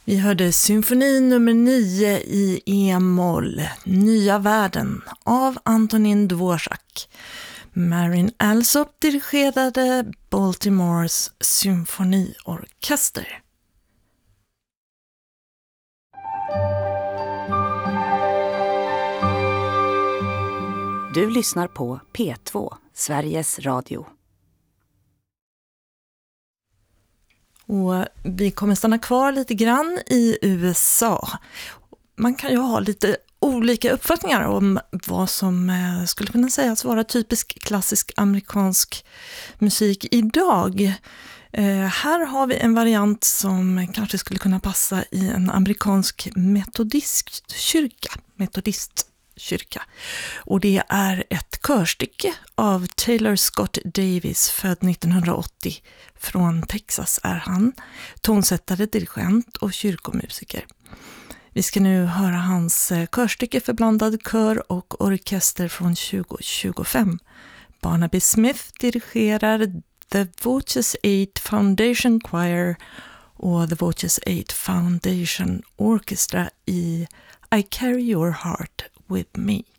Vi hörde symfoni nummer 9 i E-moll, Nya världen av Antonin Dvorak. Marin Alsop dirigerade Baltimores symfoniorkester. Du lyssnar på P2, Sveriges Radio. Och vi kommer stanna kvar lite grann i USA. Man kan ju ha lite olika uppfattningar om vad som skulle kunna sägas vara typisk klassisk amerikansk musik idag. Här har vi en variant som kanske skulle kunna passa i en amerikansk metodistkyrka. Och det är ett körstycke av Taylor Scott Davis, född 1980. Från Texas är han, tonsättare, dirigent och kyrkomusiker. Vi ska nu höra hans körstycke för blandad kör och orkester från 2025. Barnaby Smith dirigerar The Voices 8 Foundation Choir och The Voices 8 Foundation Orchestra i I Carry Your Heart With Me.